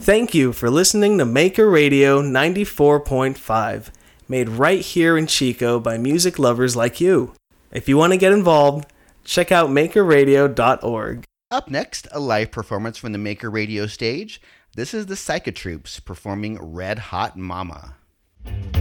Thank you for listening to Maker Radio 94.5, made right here in Chico by music lovers like you. If you want to get involved, check out makerradio.org. Up next, a live performance from the Maker Radio stage. This is the Psychotroops performing Red Hot Mama.